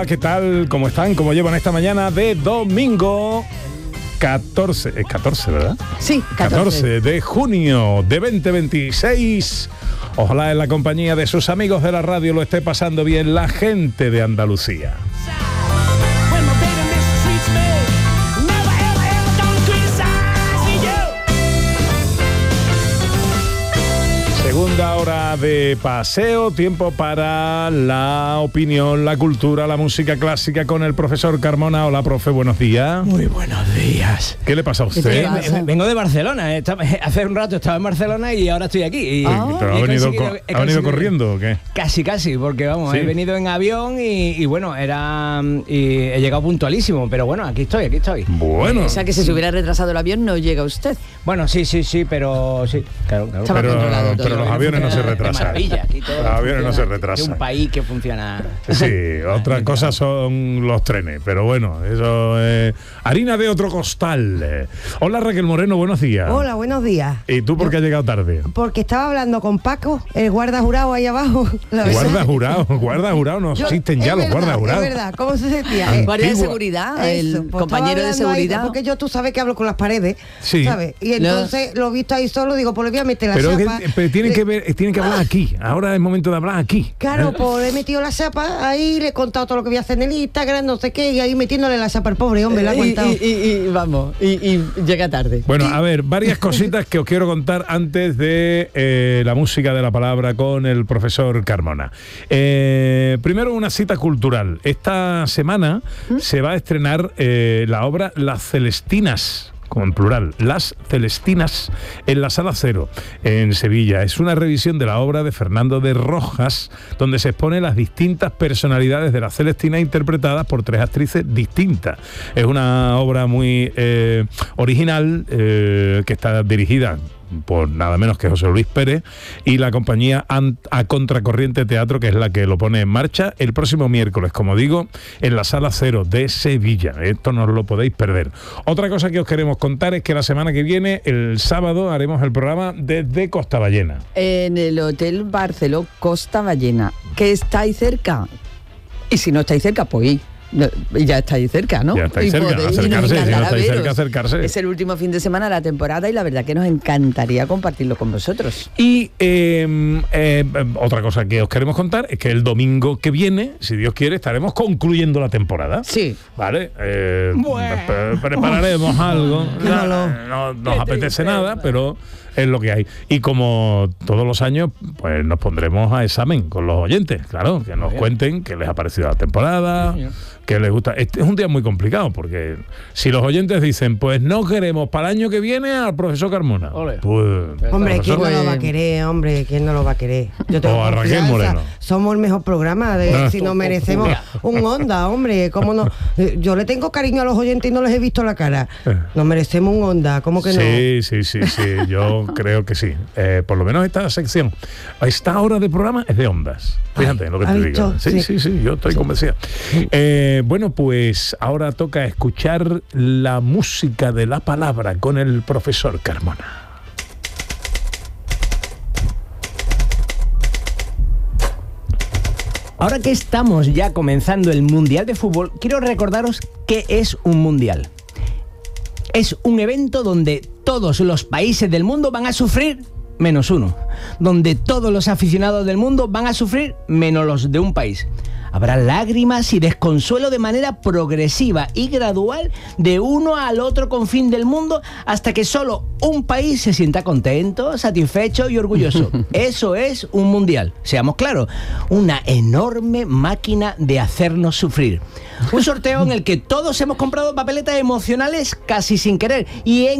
Hola, ¿qué tal? ¿Cómo están? ¿Cómo llevan esta mañana de domingo? 14, es 14, ¿verdad? Sí, 14 de junio de 2026. Ojalá en la compañía de sus amigos de la radio lo esté pasando bien la gente de Andalucía. Segunda hora de paseo, tiempo para la opinión, la cultura, la música clásica con el profesor Carmona. Hola, profe, buenos días. Muy buenos días. ¿Qué le pasa a usted? Vengo de Barcelona. Hace un rato estaba en Barcelona y ahora estoy aquí. ¿Pero ha venido corriendo o qué? Casi, porque vamos, ¿sí? He venido en avión y bueno, y he llegado puntualísimo, pero bueno, aquí estoy. Bueno. O sea, que si se hubiera retrasado el avión no llega usted. Bueno, sí, pero sí, claro. Pero los aviones no se retrasan. Maravilla, aquí todo los aviones no se retrasan. Es un país que funciona. Sí, otra cosa son los trenes, pero bueno, eso es harina de otro costal. Hola, Raquel Moreno, buenos días. Hola, buenos días. ¿Y tú por qué has llegado tarde? Porque estaba hablando con Paco, el guarda jurado ahí abajo. Guarda jurado, no existen ya los guardas jurados. Es verdad, ¿cómo se decía? Guardia de seguridad, el compañero de seguridad. Ahí, porque tú sabes que hablo con las paredes, sí. ¿sabes? Y entonces lo he visto ahí solo, digo, pues le voy a meter la chapa. Pero tienen que hablar aquí. Ahora es momento de hablar aquí. Claro, pues le he metido la chapa, ahí le he contado todo lo que voy a hacer en el Instagram, no sé qué, y ahí metiéndole la chapa al pobre hombre, le ha contado. Y llega tarde. Bueno, a ver, varias cositas que os quiero contar antes de la música de la palabra con el profesor Carmona. Primero, una cita cultural. Esta semana se va a estrenar la obra Las Celestinas, como en plural, Las Celestinas, en la Sala Cero, en Sevilla. Es una revisión de la obra de Fernando de Rojas, donde se exponen las distintas personalidades de las Celestinas interpretadas por 3 actrices distintas. Es una obra muy original, que está dirigida por nada menos que José Luis Pérez y la compañía A Contracorriente Teatro, que es la que lo pone en marcha el próximo miércoles, como digo, en la Sala Cero de Sevilla. Esto no os lo podéis perder. Otra cosa que os queremos contar es que la semana que viene, el sábado, haremos el programa desde Costa Ballena. En el Hotel Barceló Costa Ballena, que estáis cerca. Y si no estáis cerca, pues ya estáis cerca, ¿no? Ya estáis cerca, acercarse, si no estáis cerca, acercarse. Es el último fin de semana de la temporada y la verdad que nos encantaría compartirlo con vosotros. Y otra cosa que os queremos contar es que el domingo que viene, si Dios quiere, estaremos concluyendo la temporada. Sí. ¿Vale? Prepararemos algo. No nos apetece nada, pero es lo que hay. Y como todos los años, pues nos pondremos a examen con los oyentes, claro, que nos cuenten qué les ha parecido la temporada, qué les gusta. Este es un día muy complicado, porque si los oyentes dicen, pues no queremos para el año que viene al profesor Carmona, pues, hombre, ¿quién no lo va a querer, hombre? ¿Quién no lo va a querer? Yo tengo o a Raquel Moreno. Somos el mejor programa si nos merecemos un Onda, hombre. ¿Cómo no? Yo le tengo cariño a los oyentes y no les he visto la cara. Nos merecemos un Onda, ¿cómo que no? Sí, yo creo que sí. Por lo menos esta sección, esta hora de programa es de ondas. Fíjate lo que te digo. Sí, yo estoy convencida. Bueno, pues ahora toca escuchar la música de la palabra con el profesor Carmona. Ahora que estamos ya comenzando el Mundial de Fútbol, quiero recordaros qué es un Mundial. Es un evento donde todos los países del mundo van a sufrir menos uno, donde todos los aficionados del mundo van a sufrir menos los de un país. Habrá lágrimas y desconsuelo de manera progresiva y gradual de uno al otro confín del mundo hasta que solo un país se sienta contento, satisfecho y orgulloso. Eso es un mundial, seamos claros, una enorme máquina de hacernos sufrir. Un sorteo en el que todos hemos comprado papeletas emocionales casi sin querer y en